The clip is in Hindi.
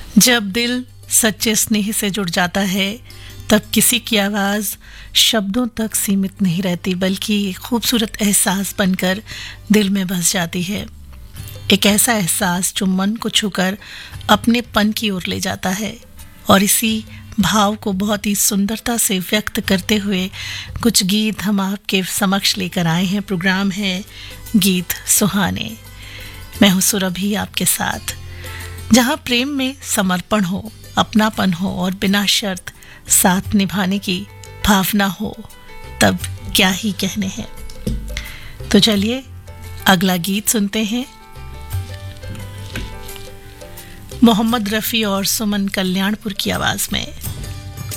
जब दिल सच्चे स्नेह से जुड़ जाता है तब किसी की आवाज़ शब्दों तक सीमित नहीं रहती, बल्कि एक खूबसूरत एहसास बनकर दिल में बस जाती है। एक ऐसा एहसास जो मन को छूकर अपने पन की ओर ले जाता है। और इसी भाव को बहुत ही सुंदरता से व्यक्त करते हुए कुछ गीत हम आपके समक्ष लेकर आए हैं। प्रोग्राम है गीत सुहाने। मैं हूँ सुरभि आपके साथ। जहाँ प्रेम में समर्पण हो, अपनापन हो और बिना शर्त साथ निभाने की भावना हो, तब क्या ही कहने हैं। तो चलिए अगला गीत सुनते हैं। मोहम्मद रफ़ी और सुमन कल्याणपुर की आवाज में।